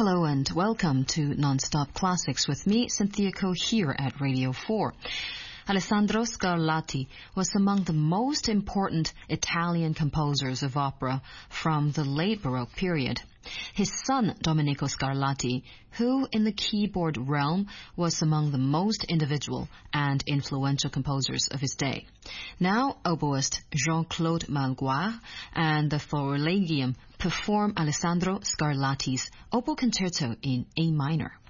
Hello and welcome to Nonstop Classics with me, Cynthia Ko, here at Radio 4. Alessandro Scarlatti was among the most important Italian composers of opera from the late Baroque period. His son, Domenico Scarlatti, who in the keyboard realm was among the most individual and influential composers of his day. Now, oboist Jean-Claude Malgoire and the Florilegium perform Alessandro Scarlatti's Oboe Concerto in A minor.